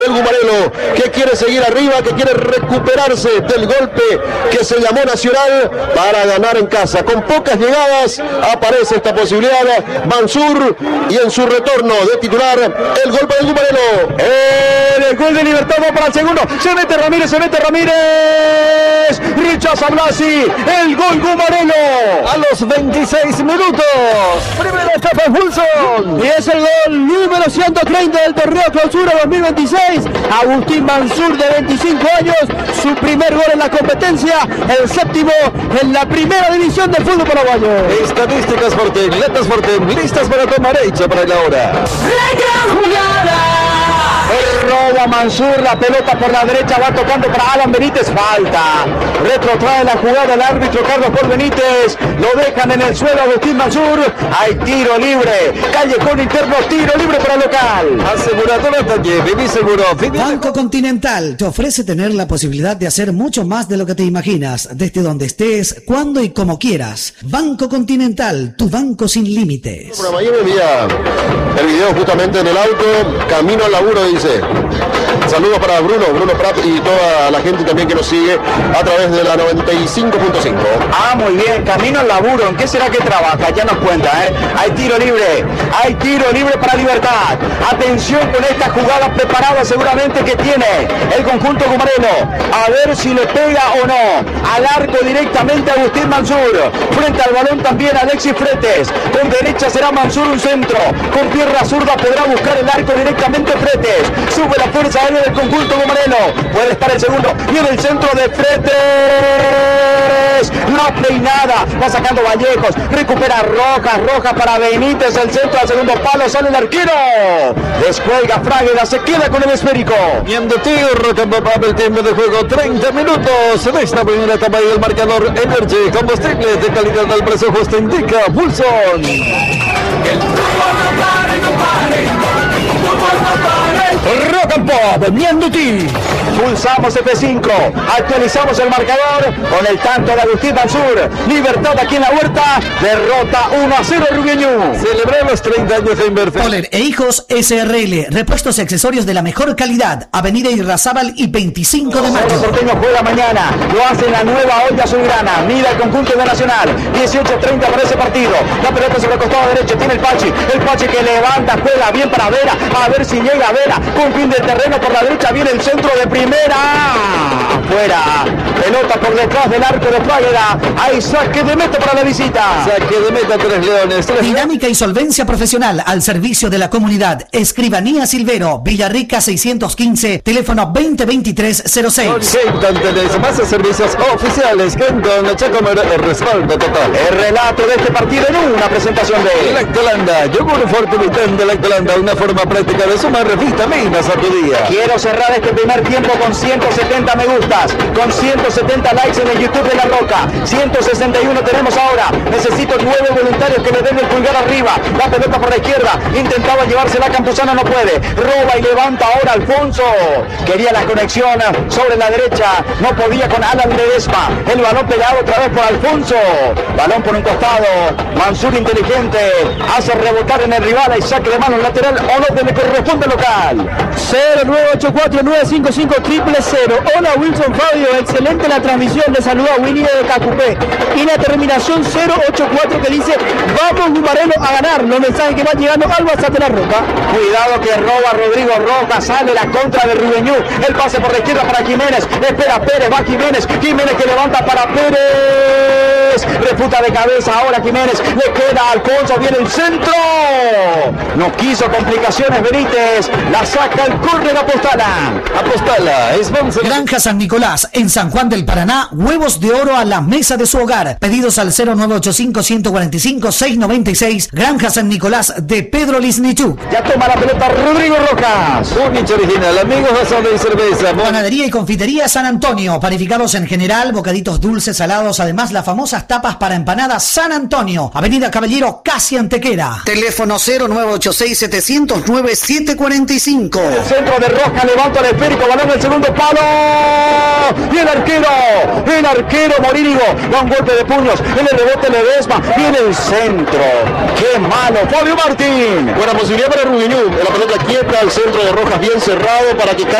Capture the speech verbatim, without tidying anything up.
El Gumarelo, que quiere seguir arriba, que quiere recuperarse del golpe que se llamó Nacional para ganar en casa. Con pocas llegadas aparece esta posibilidad. Mansur, y en su retorno de titular, el golpe del Gumarelo. El, el gol de Libertad va para el segundo. Se mete Ramírez, se mete Ramírez. Rechaza Blasi. El gol Gumarelo. A los veintiséis minutos. Primera etapa de Fulson. Y es el gol número ciento treinta del torneo Clausura dos mil veintiséis. Agustín Mansur, de veinticinco años, su primer gol en la competencia, el séptimo en la primera división del fútbol paraguayo. Estadísticas Forten, letras Forten, listas para tomar hecha para la hora. ¡La gran jugada! Roba Mansur, la pelota por la derecha, va tocando para Alan Benítez, falta. Retrotrae la jugada el árbitro Carlos Paul Benítez, lo dejan en el suelo Agustín Mansur, hay tiro libre, callejón interno, tiro libre para el local. Aseguradora Talle, viví seguro. Banco Continental te ofrece tener la posibilidad de hacer mucho más de lo que te imaginas, desde donde estés, cuando y como quieras. Banco Continental, tu banco sin límites. Por Miami envía el video justamente en el auto, camino al laburo, dice. Saludos para Bruno, Bruno Prat y toda la gente también que nos sigue a través de la noventa y cinco punto cinco. Ah, muy bien, camino al laburo, ¿en qué será que trabaja? Ya nos cuenta, ¿eh? Hay tiro libre, hay tiro libre para Libertad. Atención con esta jugada preparada seguramente que tiene el conjunto Gumarelo. A ver si le pega o no. Al arco directamente Agustín Mansur. Frente al balón también Alexis Fretes. Con derecha será Mansur un centro. Con pierna zurda podrá buscar el arco directamente Fretes. Sube la fuerza aérea del conjunto Gumarelo. Puede estar el segundo. Y en el centro de Fretes. La peinada. Va sacando Vallejos. Recupera Rojas. Rojas para Benítez. El centro al segundo palo. Sale el arquero. Descuelga Fragueda. Se queda con el esférico. Viendo tiro, para el tiempo de juego. treinta minutos en esta primera etapa y el marcador Energy. Combustible de calidad al precio justo indica Fulson. El fútbol no pare, no pare. El fútbol no pare. Rock and Pop, Mianduti. Pulsamos F cinco, actualizamos el marcador con el tanto de Agustín Mansur. Libertad aquí en la huerta, derrota uno a cero Rubiñú. Celebramos treinta años de Inverfe. Poler e Hijos S R L, repuestos y accesorios de la mejor calidad. Avenida Irrazábal y veinticinco de mayo. El Porteño juega mañana, lo hace en la nueva olla azulgrana. Mira el conjunto de Nacional, dieciocho treinta para ese partido. La pelota sobre el costado derecho, tiene el Pachi. El Pachi que levanta, juega bien para Vera. A ver si llega Vera, con fin de terreno por la derecha, viene el centro de primera. Afuera, pelota por detrás del arco de Fragueda. Hay saque de meta para la visita. Saque de meta Tres Leones. Tres Dinámica y solvencia profesional al servicio de la comunidad. Escribanía Silvero, Villarrica seiscientos quince, teléfono veinte veintitrés cero seis. Tenés más servicios oficiales. Kenton Chacomer, el respaldo total. El relato de este partido en una presentación de Lactolanda, yogur fortivitan de Lactolanda, una forma práctica de sumar vitaminas a tu día. Quiero cerrar este primer tiempo con ciento setenta me gustas, con ciento setenta likes en el YouTube de La Roca. ciento sesenta y uno tenemos ahora. Necesito nueve voluntarios que le den el pulgar arriba. La pelota por la izquierda, intentaba llevársela Campuzano, no puede. Roba y levanta ahora Alfonso. Quería la conexión sobre la derecha, no podía con Alan Ledesma. El balón pegado otra vez por Alfonso. Balón por un costado. Mansur inteligente, hace rebotar en el rival. Hay saque de mano lateral o no le corresponde local. cero nueve ocho cuatro nueve cinco cinco triple cero. Hola Wilson Fabio, excelente la transmisión. Le saluda Winnie de Cacupé. Y la terminación cero ocho cuatro que dice vamos Gumarelo a ganar. Los mensajes que van llegando al WhatsApp de La Roca. Cuidado que roba Rodrigo Rojas. Sale la contra de Rubeñú. El pase por la izquierda para Jiménez. Espera Pérez, va Jiménez. Jiménez que levanta para Pérez. Refuta de cabeza ahora Jiménez. Le queda a Alfonso. Viene el centro. No quiso complicaciones Benítez. La saca el córner Apostala. Apostala, sponsor. Granja San Nicolás, en San Juan del Paraná, huevos de oro a la mesa de su hogar. Pedidos al cero nueve ocho cinco, uno cuatro cinco, seis nueve seis. Granja San Nicolás de Pedro Lisnichuk. Ya toma la pelota Rodrigo Rojas. Un nicho original, amigos, asado y cerveza. Panadería y confitería San Antonio. Panificados en general, bocaditos dulces, salados. Además, las famosas tapas para empanadas San Antonio. Avenida Caballero, casi Antequera. Teléfono cero nueve ocho seis, siete cero cero nueve, siete cuatro cinco. El centro de Rojas levanta el esférico, balón en el segundo palo. Y el arquero, el arquero Morínigo da un golpe de puños. En el rebote Ledesma. Viene el centro. ¡Qué malo! Fabio Martín. Buena posibilidad para Rubiñú. La pelota quieta al centro de Rojas, bien cerrado para que caiga